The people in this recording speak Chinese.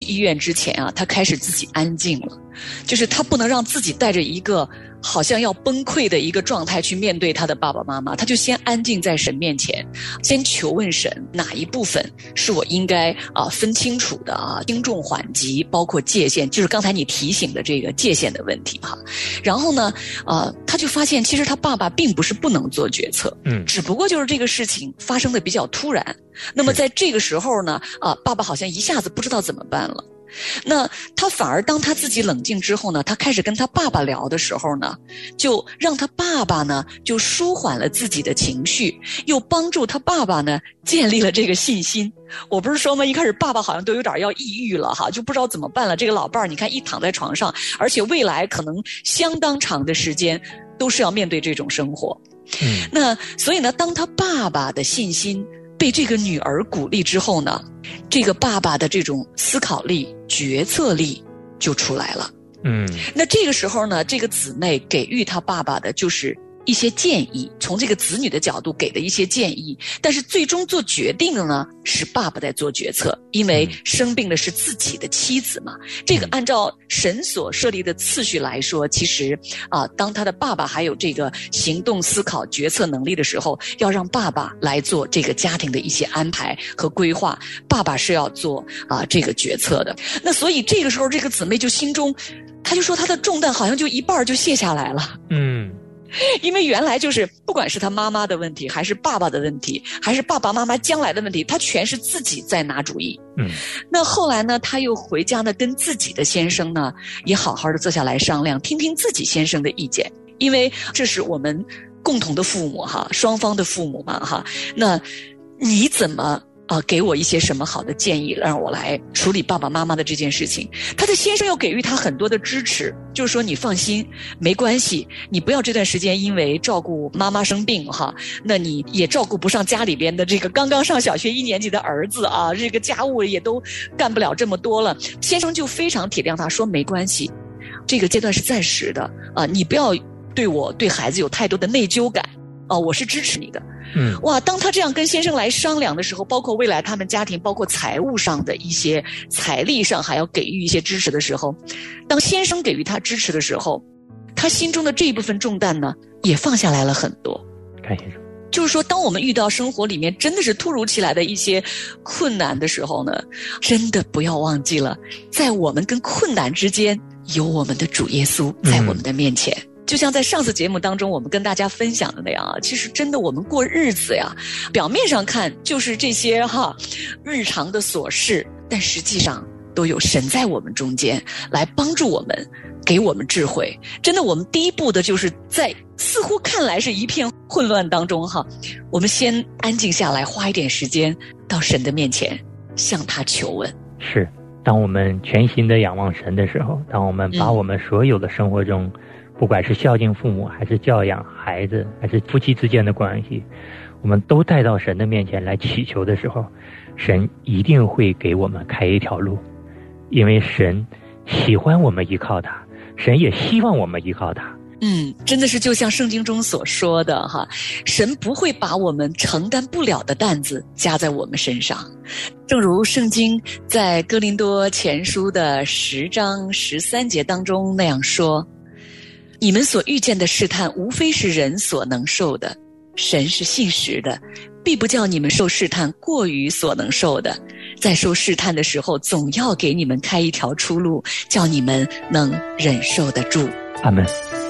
医院之前啊，他开始自己安静了，就是他不能让自己带着一个好像要崩溃的一个状态去面对他的爸爸妈妈，他就先安静在神面前，先求问神哪一部分是我应该分清楚的轻重缓急，包括界限，就是刚才你提醒的这个界限的问题哈。然后呢他就发现其实他爸爸并不是不能做决策，只不过就是这个事情发生的比较突然，那么在这个时候呢爸爸好像一下子不知道怎么办了。那他反而当他自己冷静之后呢，他开始跟他爸爸聊的时候呢，就让他爸爸呢就舒缓了自己的情绪，又帮助他爸爸呢建立了这个信心。我不是说吗，一开始爸爸好像都有点要抑郁了哈，就不知道怎么办了，这个老伴儿你看一躺在床上，而且未来可能相当长的时间都是要面对这种生活。那所以呢，当他爸爸的信心被这个女儿鼓励之后呢，这个爸爸的这种思考力、决策力就出来了。那这个时候呢，这个姊妹给予他爸爸的就是一些建议，从这个子女的角度给的一些建议，但是最终做决定的呢是爸爸在做决策，因为生病的是自己的妻子嘛。这个按照神所设立的次序来说，其实当他的爸爸还有这个行动、思考、决策能力的时候，要让爸爸来做这个家庭的一些安排和规划，爸爸是要做这个决策的。那所以这个时候这个姊妹就心中，他就说他的重担好像就一半就卸下来了。因为原来就是不管是他妈妈的问题，还是爸爸的问题，还是爸爸妈妈将来的问题，他全是自己在拿主意。那后来呢，他又回家呢，跟自己的先生呢也好好的坐下来商量，听听自己先生的意见，因为这是我们共同的父母哈，双方的父母嘛哈。那你怎么给我一些什么好的建议，让我来处理爸爸妈妈的这件事情。他的先生又给予他很多的支持，就是说你放心，没关系，你不要这段时间因为照顾妈妈生病哈，那你也照顾不上家里边的这个刚刚上小学1年级的儿子啊，这个家务也都干不了这么多了。先生就非常体谅他，说没关系，这个阶段是暂时的你不要对我对孩子有太多的内疚感我是支持你的。哇，当他这样跟先生来商量的时候，包括未来他们家庭包括财务上的一些财力上还要给予一些支持的时候，当先生给予他支持的时候，他心中的这一部分重担呢也放下来了很多。 感谢主。 就是说当我们遇到生活里面真的是突如其来的一些困难的时候呢，真的不要忘记了，在我们跟困难之间有我们的主耶稣在我们的面前。就像在上次节目当中我们跟大家分享的那样其实真的我们过日子呀，表面上看就是这些日常的琐事，但实际上都有神在我们中间来帮助我们，给我们智慧。真的我们第一步的就是在似乎看来是一片混乱当中我们先安静下来，花一点时间到神的面前向他求问。 是，当我们全心的仰望神的时候，当我们把我们所有的生活中不管是孝敬父母，还是教养孩子，还是夫妻之间的关系，我们都带到神的面前来祈求的时候，神一定会给我们开一条路。因为神喜欢我们依靠他，神也希望我们依靠他。 真的是就像圣经中所说的神不会把我们承担不了的担子加在我们身上。正如圣经在哥林多前书的10章13节当中那样说，你们所遇见的试探无非是人所能受的，神是信实的，必不叫你们受试探过于所能受的，在受试探的时候总要给你们开一条出路，叫你们能忍受得住。 阿们。